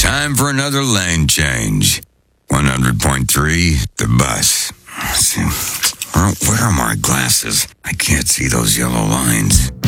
Time for another lane change. 100.3, the bus. Where are my glasses? I can't see those yellow lines.